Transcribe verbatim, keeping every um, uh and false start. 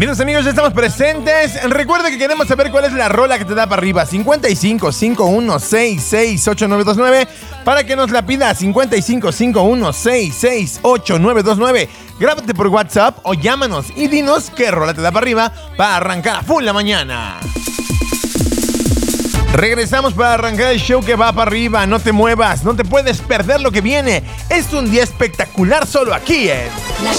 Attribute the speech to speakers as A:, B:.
A: Queridos amigos, ya estamos presentes. Recuerda que queremos saber cuál es la rola que te da para arriba. cincuenta y cinco, cincuenta y uno, sesenta y seis, ochenta y nueve veintinueve para que nos la pida. cincuenta y cinco, cincuenta y uno, sesenta y seis, ochenta y nueve veintinueve. Grábate por WhatsApp o llámanos y dinos qué rola te da para arriba para arrancar a full la mañana. Regresamos para arrancar el show que va para arriba. No te muevas, no te puedes perder lo que viene. Es un día espectacular solo aquí en...
B: La